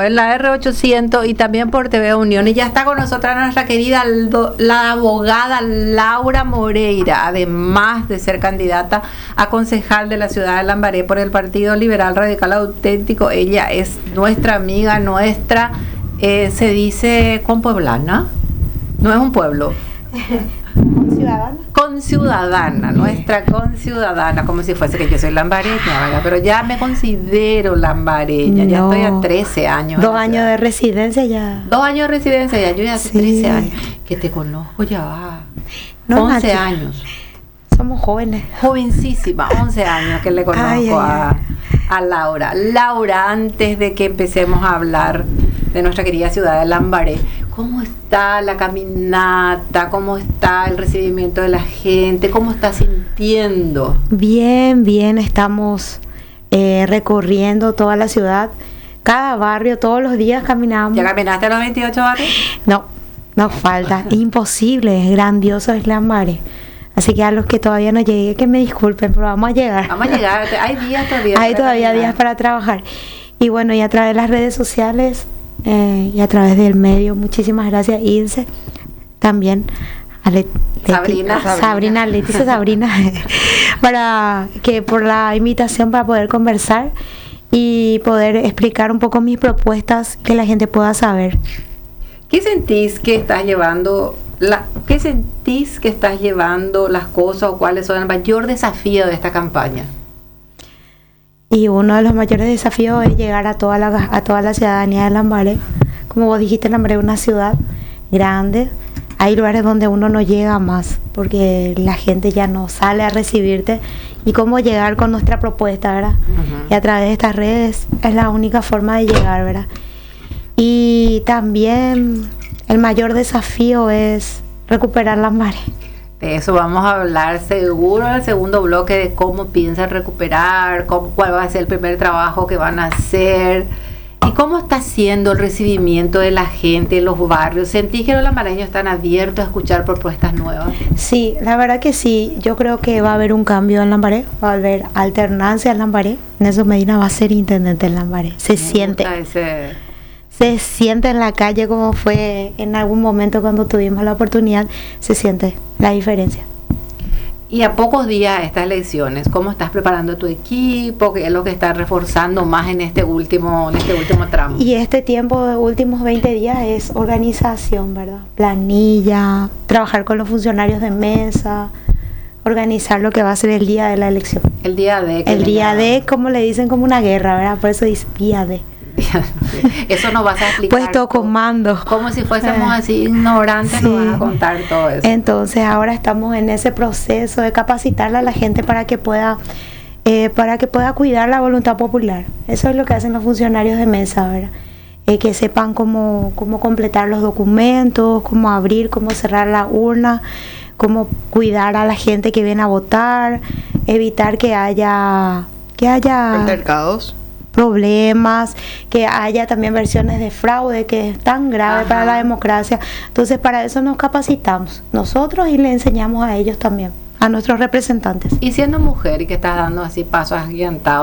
en la R800 y también por TV Unión. Y ya está con nosotras nuestra querida la abogada Laura Moreira, además de ser candidata a concejal de la ciudad de Lambaré por el Partido Liberal Radical Auténtico. Ella es nuestra amiga, se dice compueblana, no es un pueblo. Conciudadana, nuestra conciudadana, como si fuese que yo soy lambareña, ¿verdad? Pero ya me considero lambareña, ya estoy a 13 años. 2 años de residencia ya. 2 años de residencia ya, yo ya hace 13 años. Que te conozco ya va. 11 años. Somos jóvenes. Jovencísima, 11 años que le conozco a Laura. Laura, antes de que empecemos a hablar de nuestra querida ciudad de Lambaré, ¿cómo está la caminata? ¿Cómo está el recibimiento de la gente? ¿Cómo está sintiendo? Bien, estamos recorriendo toda la ciudad, cada barrio, todos los días caminamos. ¿Ya caminaste los 28 barrios? No, nos falta, imposible, es grandioso es Lambaré. Así que a los que todavía no llegué, que me disculpen, pero vamos a llegar. Vamos a llegar, hay días todavía. Hay todavía días para trabajar. Y bueno, y a través de las redes sociales y a través del medio, muchísimas gracias, Ilse, también a Sabrina, Leticia Sabrina, por la invitación para poder conversar y poder explicar un poco mis propuestas, que la gente pueda saber. ¿Qué sentís que estás llevando las cosas, o cuáles son el mayor desafío de esta campaña? Y uno de los mayores desafíos es llegar a toda la ciudadanía de Lambaré. Como vos dijiste, Lambaré es una ciudad grande. Hay lugares donde uno no llega más, porque la gente ya no sale a recibirte. Y cómo llegar con nuestra propuesta, ¿verdad? Uh-huh. Y a través de estas redes es la única forma de llegar, ¿verdad? Y también el mayor desafío es recuperar Lambaré. De eso vamos a hablar seguro en el segundo bloque, de cómo piensan recuperar, cuál va a ser el primer trabajo que van a hacer y cómo está siendo el recibimiento de la gente en los barrios. ¿Sentís que los lambareños están abiertos a escuchar propuestas nuevas? Sí, la verdad que sí. Yo creo que va a haber un cambio en Lambaré, va a haber alternancia en Lambaré. Nelson Medina va a ser intendente en Lambaré. Se siente en la calle, como fue en algún momento cuando tuvimos la oportunidad, se siente la diferencia. Y a pocos días de estas elecciones, ¿cómo estás preparando tu equipo? ¿Qué es lo que estás reforzando más en este último tramo? Y este tiempo de últimos 20 días es organización, ¿verdad? Planilla, trabajar con los funcionarios de mesa, organizar lo que va a ser el día de la elección. El día de... El día de, como le dicen, como una guerra, ¿verdad? Por eso dice día de. Eso nos vas a explicar. Puesto comando. Como si fuésemos así ignorantes, sí. Nos vas a contar todo eso. Entonces ahora estamos en ese proceso de capacitarle a la gente para que pueda cuidar la voluntad popular. Eso es lo que hacen los funcionarios de mesa, ¿verdad? Que sepan cómo completar los documentos, cómo abrir, cómo cerrar la urna, cómo cuidar a la gente que viene a votar, evitar que haya altercados, problemas, que haya también versiones de fraude, que es tan grave para la democracia. Entonces para eso nos capacitamos nosotros y le enseñamos a ellos también, a nuestros representantes. Y siendo mujer y que estás dando así pasos agigantados,